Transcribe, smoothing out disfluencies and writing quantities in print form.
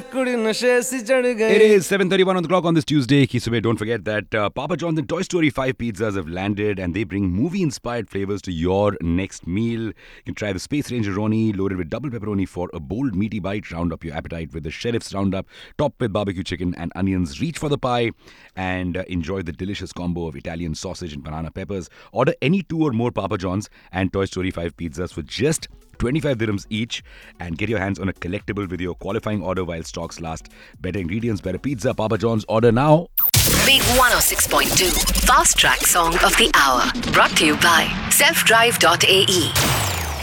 कुड़ी नशे से चढ़ It गई. is 7:31 on the clock on this Tuesday. Kisube, don't forget that Papa John's and Toy Story 5 pizzas have landed and they bring movie-inspired flavors to your next meal. You can try the Space Ranger Ronnie loaded with double pepperoni for a bold meaty bite. Round up your appetite with the Sheriff's Roundup, topped with barbecue chicken and onions. Reach for the pie and enjoy the delicious combo of Italian sausage and banana peppers. Order any 2 or more Papa John's and Toy Story 5 pizzas for just 25 dirhams each and get your hands on a collectible with your qualifying order while stocks last. Better ingredients, better pizza. Papa John's, order now. Big 106.2 Fast Track Song of the Hour. Brought to you by selfdrive.ae.